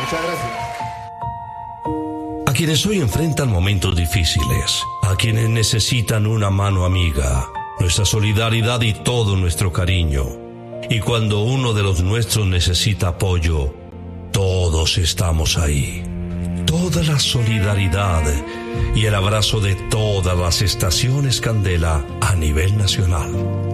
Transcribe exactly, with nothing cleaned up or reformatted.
Muchas gracias. A quienes hoy enfrentan momentos difíciles, a quienes necesitan una mano amiga, nuestra solidaridad y todo nuestro cariño. Y cuando uno de los nuestros necesita apoyo, todos estamos ahí. Toda la solidaridad y el abrazo de todas las estaciones Candela a nivel nacional.